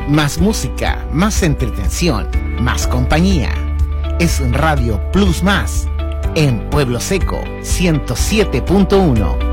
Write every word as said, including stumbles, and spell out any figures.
Más música, más entretención, más compañía. Es Radio Plus Más en Pueblo Seco ciento siete punto uno.